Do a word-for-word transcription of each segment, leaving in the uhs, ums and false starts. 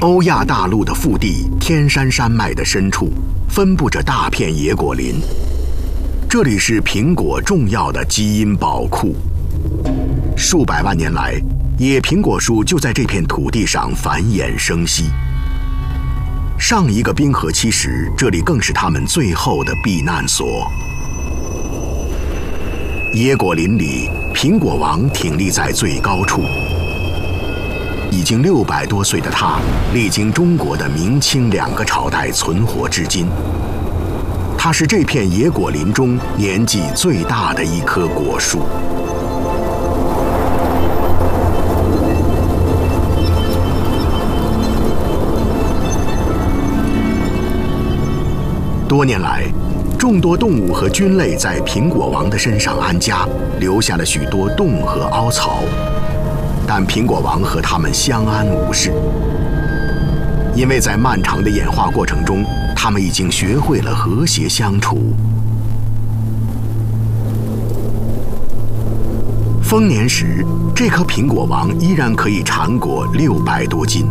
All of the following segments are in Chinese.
欧亚大陆的腹地天山山脉的深处，分布着大片野果林。这里是苹果重要的基因宝库。数百万年来，野苹果树就在这片土地上繁衍生息。上一个冰河期时，这里更是它们最后的避难所。野果林里，苹果王挺立在最高处。已经六百多岁的他，历经中国的明清两个朝代，存活至今。它是这片野果林中年纪最大的一棵果树。多年来，众多动物和菌类在苹果王的身上安家，留下了许多洞和凹槽。但苹果王和它们相安无事，因为在漫长的演化过程中，它们已经学会了和谐相处。丰年时，这棵苹果王依然可以产果六百多斤。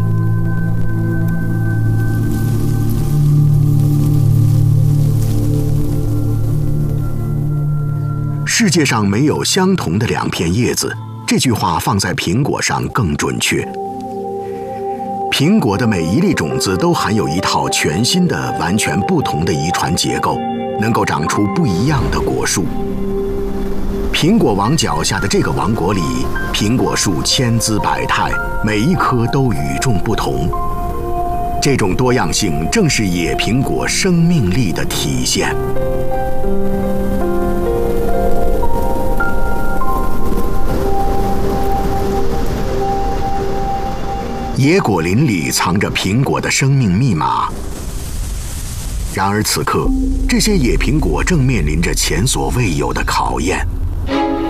世界上没有相同的两片叶子。这句话放在苹果上更准确。苹果的每一粒种子都含有一套全新的、完全不同的遗传结构，能够长出不一样的果树。苹果王脚下的这个王国里，苹果树千姿百态，每一棵都与众不同。这种多样性正是野苹果生命力的体现。野果林里藏着苹果的生命密码。然而此刻，这些野苹果正面临着前所未有的考验。